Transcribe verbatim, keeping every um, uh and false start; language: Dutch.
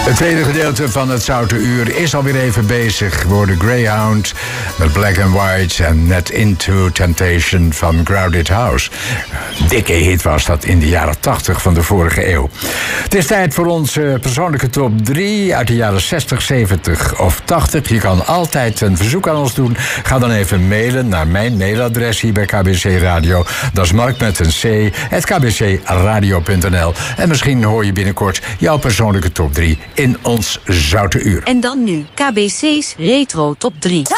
Het tweede gedeelte van het Zoute Uur is alweer even bezig. We hoorden Greyhound met Black and White en Net Into Temptation van Crowded House. Dikke hit was dat in de jaren tachtig van de vorige eeuw. Het is tijd voor onze persoonlijke top drie uit de jaren zestig, zeventig of tachtig. Je kan altijd een verzoek aan ons doen. Ga dan even mailen naar mijn mailadres hier bij K B C Radio. Dat is Mark met een C, at k b c radio punt n l. En misschien hoor je binnenkort jouw persoonlijke top drie in ons Zoute Uur. En dan nu K B C's Retro Top drie.